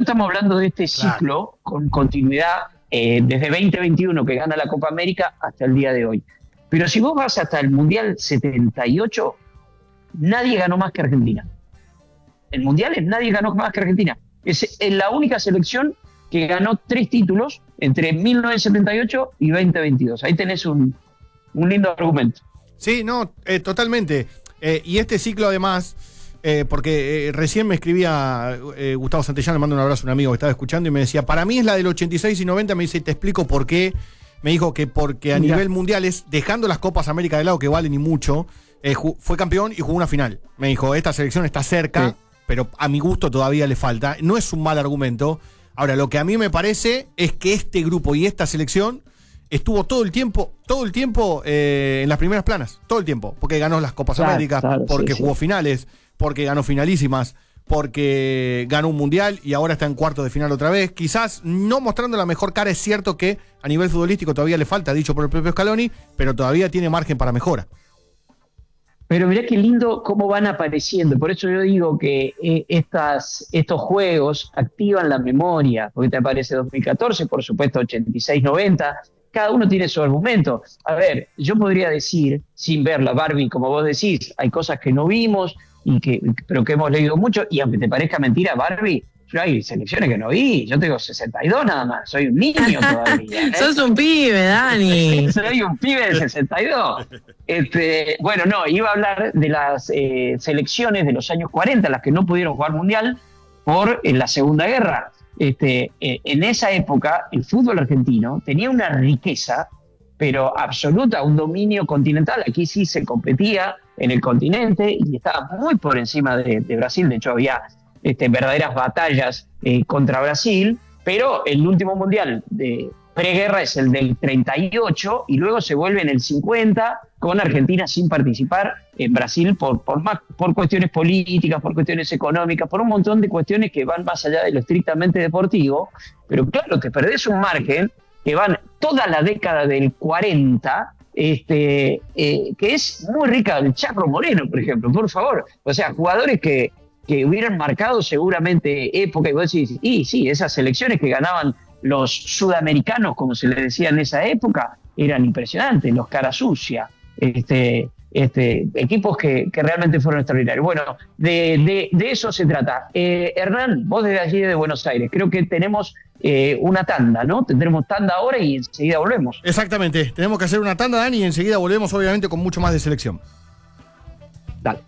estamos hablando de este Claro. ciclo con continuidad desde 2021 que gana la Copa América hasta el día de hoy. Pero si vos vas hasta el Mundial 78, nadie ganó más que Argentina. En mundiales nadie ganó más que Argentina. Es la única selección que ganó 3 títulos entre 1978 y 2022. Ahí tenés un lindo argumento. Sí, no, totalmente. Y este ciclo además, porque recién me escribía Gustavo Santillán, le mando un abrazo a un amigo que estaba escuchando y me decía, para mí es la del 86 y 90, me dice, te explico por qué. Me dijo que porque a nivel mundiales, dejando las Copas América de lado, que valen y mucho, fue campeón y jugó una final. Me dijo, esta selección está cerca, pero a mi gusto todavía le falta. No es un mal argumento. Ahora, lo que a mí me parece es que este grupo y esta selección estuvo todo el tiempo en las primeras planas, todo el tiempo, porque ganó las Copas Américas, porque jugó finales, porque ganó finalísimas, porque ganó un mundial y ahora está en cuartos de final otra vez. Quizás no mostrando la mejor cara, es cierto que a nivel futbolístico todavía le falta, dicho por el propio Scaloni, pero todavía tiene margen para mejora. Pero mirá qué lindo cómo van apareciendo. Por eso yo digo que estos juegos activan la memoria, porque te aparece 2014, por supuesto 86-90, cada uno tiene su argumento. A ver, yo podría decir, sin verla, Barbie, como vos decís, hay cosas que no vimos, pero que hemos leído mucho, y aunque te parezca mentira, Barbie, yo hay selecciones que no vi, yo tengo 62 nada más, soy un niño todavía. Sos un pibe, Dani. Soy un pibe de 62. Bueno, no, iba a hablar de las selecciones de los años 40, las que no pudieron jugar mundial por la Segunda Guerra. En esa época, el fútbol argentino tenía una riqueza, pero absoluta, un dominio continental. Aquí sí se competía en el continente y estaba muy por encima de Brasil. De hecho, había verdaderas batallas contra Brasil, pero el último mundial de preguerra es el del 38 y luego se vuelve en el 50 con Argentina sin participar en Brasil por cuestiones políticas, por cuestiones económicas, por un montón de cuestiones que van más allá de lo estrictamente deportivo. Pero claro, te perdés un margen que van toda la década del 40, que es muy rica. El Chaco Moreno, por ejemplo, por favor. O sea, jugadores que hubieran marcado seguramente época, y vos decís, y sí, esas selecciones que ganaban los sudamericanos, como se les decía en esa época, eran impresionantes, los cara sucia, equipos que realmente fueron extraordinarios. Bueno, de eso se trata. Hernán, vos desde allí de Buenos Aires, creo que tenemos una tanda, ¿no? Tendremos tanda ahora y enseguida volvemos. Exactamente, tenemos que hacer una tanda, Dani, y enseguida volvemos obviamente con mucho más de selección. Dale.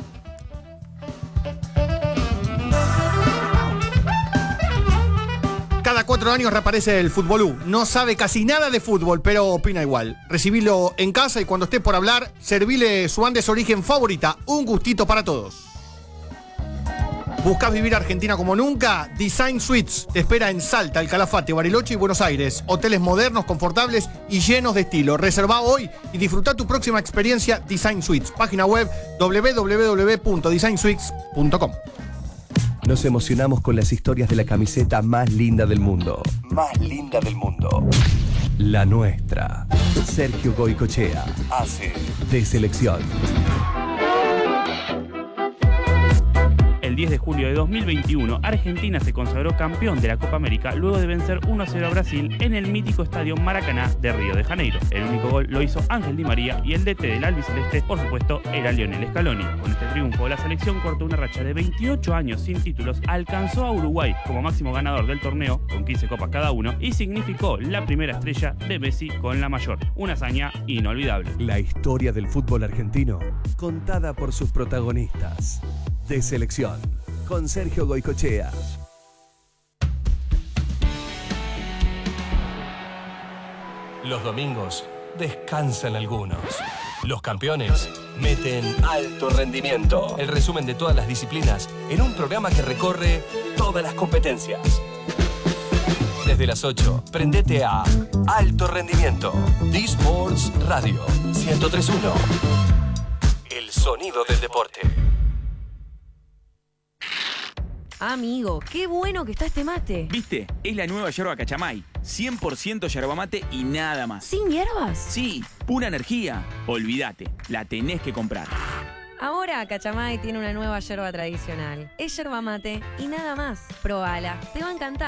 Cada 4 años reaparece el Futbolú. No sabe casi nada de fútbol, pero opina igual. Recibilo en casa y cuando esté por hablar, servile su Andes Origen favorita. Un gustito para todos. ¿Buscas vivir Argentina como nunca? Design Suites te espera en Salta, El Calafate, Bariloche y Buenos Aires. Hoteles modernos, confortables y llenos de estilo. Reserva hoy y disfruta tu próxima experiencia Design Suites. Página web www.designsuites.com. Nos emocionamos con las historias de la camiseta más linda del mundo. Más linda del mundo. La nuestra. Sergio Goycochea hace de selección. El 10 de julio de 2021, Argentina se consagró campeón de la Copa América luego de vencer 1-0 a Brasil en el mítico estadio Maracaná de Río de Janeiro. El único gol lo hizo Ángel Di María y el DT del albiceleste, por supuesto, era Lionel Scaloni. Con este triunfo, la selección cortó una racha de 28 años sin títulos, alcanzó a Uruguay como máximo ganador del torneo, con 15 copas cada uno, y significó la primera estrella de Messi con la mayor. Una hazaña inolvidable. La historia del fútbol argentino, contada por sus protagonistas. De selección, con Sergio Goycochea. Los domingos descansan algunos. Los campeones meten alto rendimiento. El resumen de todas las disciplinas en un programa que recorre todas las competencias. Desde las 8, prendete a Alto Rendimiento. D-Sports Radio 103.1. El sonido del deporte. Amigo, qué bueno que está este mate. ¿Viste? Es la nueva yerba Cachamay. 100% yerba mate y nada más. ¿Sin hierbas? Sí, pura energía. Olvídate, la tenés que comprar. Ahora Cachamay tiene una nueva yerba tradicional. Es yerba mate y nada más. Probala, te va a encantar.